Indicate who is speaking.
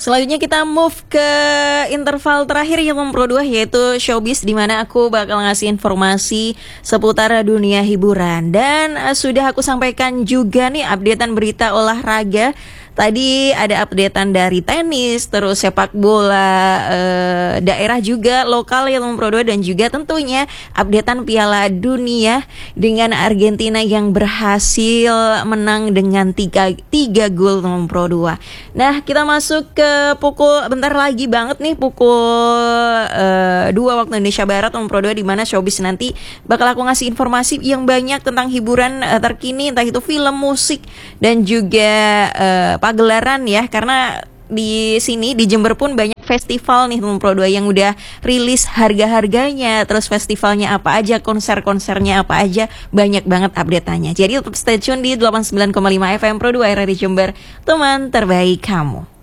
Speaker 1: Selanjutnya kita move ke interval terakhir yang Pro 2, yaitu Showbiz, di mana aku bakal ngasih informasi seputar dunia hiburan. Dan sudah aku sampaikan juga nih updatean berita olahraga. Tadi ada updatean dari tenis, terus sepak bola daerah juga, lokal yang Pro 2, dan juga tentunya updatean Piala Dunia dengan Argentina yang berhasil menang dengan 3 gol Pro 2. Nah, kita masuk ke bentar lagi banget nih, pukul 2 waktu Indonesia Barat Pro 2, di mana Showbiz nanti bakal aku ngasih informasi yang banyak tentang hiburan terkini, entah itu film, musik, dan juga pagelaran ya, karena di sini di Jember pun banyak festival nih Pro 2 yang udah rilis harga-harganya, terus festivalnya apa aja, konser-konsernya apa aja, banyak banget update-nya. Jadi tetap stay tune di 89,5 FM Pro 2 RRI Jember, teman terbaik kamu.